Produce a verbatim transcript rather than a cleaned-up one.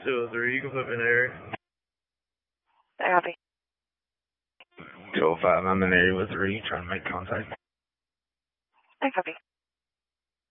two oh three, you can put me in the area. I copy. two oh five, I'm in the area with three, trying to make contact. I copy.